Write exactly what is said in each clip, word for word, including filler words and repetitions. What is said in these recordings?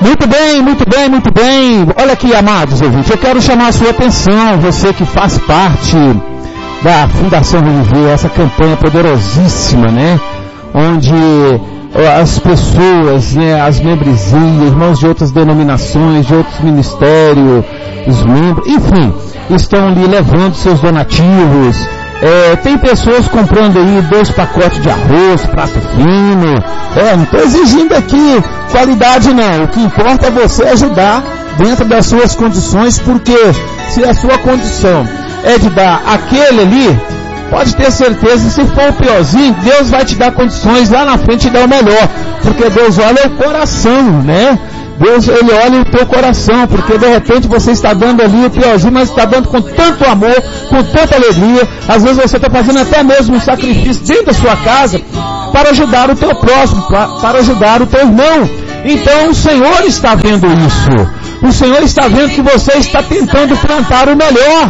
Muito bem, muito bem, muito bem. Olha aqui, amados ouvintes, eu quero chamar a sua atenção, você que faz parte da Fundação Reviver, essa campanha poderosíssima, né? Onde as pessoas, né, as membresinhas, irmãos de outras denominações, de outros ministérios, os membros, enfim, estão ali levando seus donativos. É, tem pessoas comprando aí dois pacotes de arroz, prato fino. É, não estou exigindo aqui qualidade não. O que importa é você ajudar dentro das suas condições, porque se a sua condição é de dar aquele ali, pode ter certeza, se for o piorzinho, Deus vai te dar condições lá na frente de dar o melhor, porque Deus olha o coração, né? Deus, Ele olha o teu coração, porque de repente você está dando ali o piorzinho, mas está dando com tanto amor, com tanta alegria. Às vezes você está fazendo até mesmo um sacrifício dentro da sua casa para ajudar o teu próximo, para, para ajudar o teu irmão. Então o Senhor está vendo isso. O Senhor está vendo que você está tentando plantar o melhor.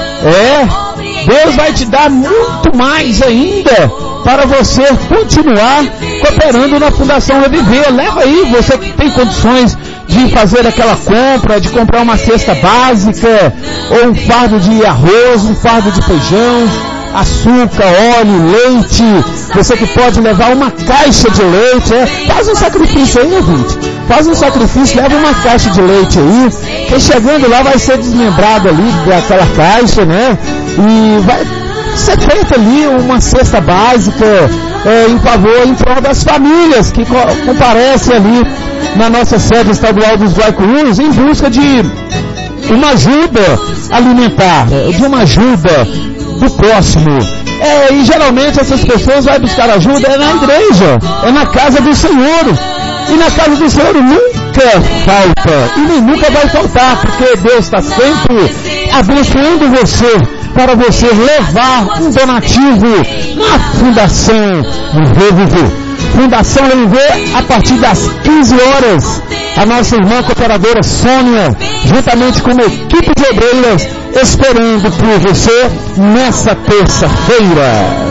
É, Deus vai te dar muito mais ainda para você continuar cooperando na Fundação Reviver. Leva aí, você que tem condições de fazer aquela compra, de comprar uma cesta básica, ou um fardo de arroz, um fardo de feijão, açúcar, óleo, leite. Você que pode levar uma caixa de leite, é, faz um sacrifício aí, ouvinte. Faz um sacrifício, leva uma caixa de leite aí, que chegando lá vai ser desmembrado ali daquela caixa, né? E vai ser feita ali uma cesta básica é, em favor, em prol das famílias que co comparecem ali na nossa sede estadual dos Guaicurus em busca de uma ajuda alimentar, de uma ajuda do próximo. É, e geralmente essas pessoas vão buscar ajuda é na igreja, é na casa do Senhor. E na casa do Senhor nunca falta, e nem nunca vai faltar, porque Deus está sempre abençoando você, para você levar um donativo na Fundação Reviver. Fundação Reviver, a partir das quinze horas, a nossa irmã cooperadora Sônia, juntamente com uma equipe de obreiras, esperando por você nessa terça-feira.